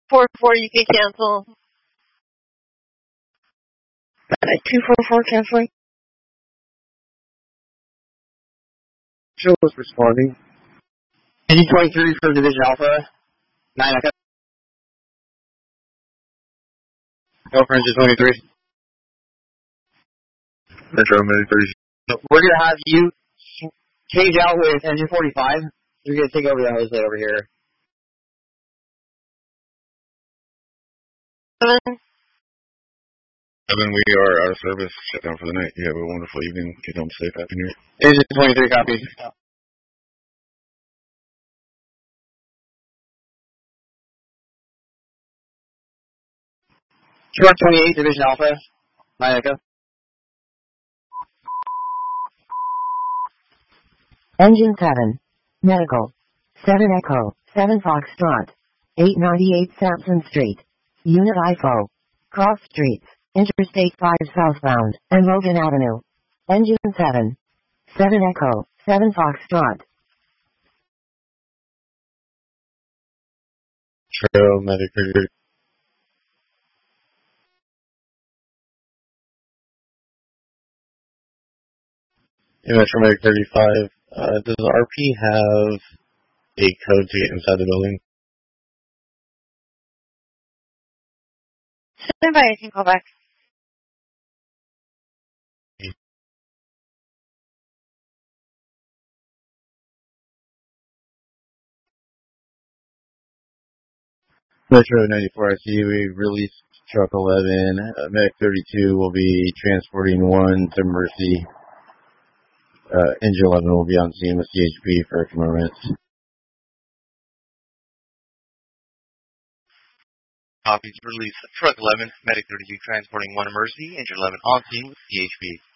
4-4, you can cancel. 244 canceling. Joe is responding. Engine 23 for Division Alpha. 9 Echo. Go for Engine 23. Metro Medic 30. We're going to have you change out with Engine 45. You're going to take over the hose light over here. 7, we are out of service. Shut down for the night. You have a wonderful evening. Get home safe. Happy New Year. Engine 23, copy. Truck 28, Division Alpha. 9 Echo. Engine 7. Medical. 7 Echo. 7 Foxtrot. 898 Sampson Street. Unit IFO. Cross Streets. Interstate 5 southbound. And Logan Avenue. Engine 7. 7 Echo. 7 Foxtrot. Trail Medic 30. Metro Medic 35. Does RP have a code to get inside the building? Stand by, I can call back. Metro 94 ICU, we released truck 11. Medic 32 will be transporting 1 to Mercy. Engine 11 will be on scene with CHP for a few more minutes. Copies release truck 11, Medic 32 transporting 1 to Mercy, Engine 11 on scene with CHP.